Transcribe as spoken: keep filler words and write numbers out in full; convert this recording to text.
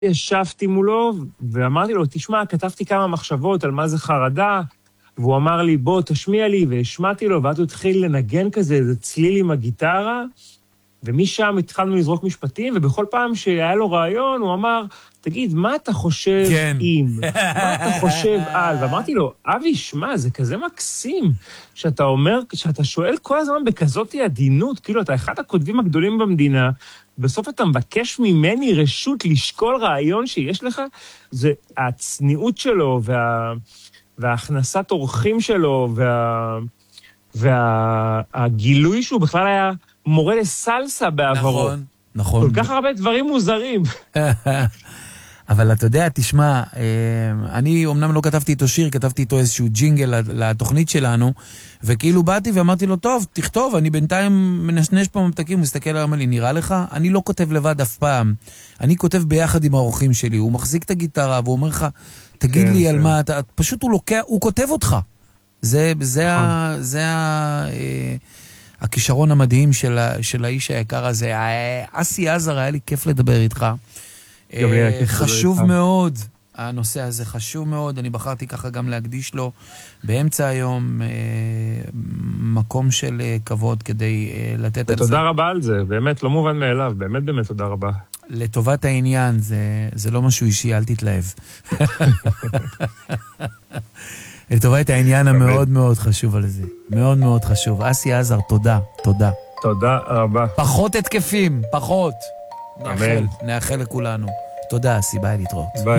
ישבתי מולו ואמרתי לו, תשמע, כתבתי כמה מחשבות על מה זה חרדה, והוא אמר לי, בוא, תשמיע לי, והשמעתי לו, ואז הוא התחיל לנגן כזה, איזה צליל עם הגיטרה, ומשם התחלנו לזרוק משפטים, ובכל פעם שהיה לו רעיון, הוא אמר, תגיד, מה אתה חושב כן. אם? מה אתה חושב על? ואמרתי לו, אבי, שמע, זה כזה מקסים, שאתה אומר, שאתה שואל כל הזמן בכזאת עדינות, כאילו, אתה אחד הכותבים הגדולים במדינה, בסוף אתה מבקש ממני רשות לשקול רעיון שיש לך, זה הצניעות שלו, וה... וההכנסת אורחים שלו, וה... והגילוי שהוא בכלל היה מורה לסלסה בעברו. נכון, נכון. כל כך הרבה דברים מוזרים. אבל אתה יודע, תשמע, אני אומנם לא כתבתי איתו שיר, כתבתי איתו איזשהו ג'ינגל לתוכנית שלנו, וכאילו באתי ואמרתי לו, טוב, תכתוב, אני בינתיים מנשנש פה ממתקים, הוא מסתכל עליו, לי, נראה לך? אני לא כותב לבד אף פעם, אני כותב ביחד עם האורחים שלי, הוא מחזיק את הגיטרה, והוא אומר לך, תגיד לי על מה, פשוט הוא לוקח, הוא כותב אותך. זה, זה ה... זה ה... הכישרון המדהים של, של האיש היקר הזה. אסי עזר, היה לי כיף לדבר איתך. חשוב מאוד, הנושא הזה חשוב מאוד, אני בחרתי ככה גם להקדיש לו באמצע היום מקום של כבוד כדי לתת על זה. ותודה רבה על זה, באמת לא מובן מאליו, באמת באמת תודה רבה. לטובת העניין, זה, זה לא משהו אישי, אל תתלהב. לטובת העניין המאוד מאוד חשוב על זה, מאוד מאוד חשוב. אסי עזר, תודה, תודה. תודה רבה. פחות התקפים, פחות. אמן. נאחל לכולנו. תודה, אסי, ביי להתראות. ביי.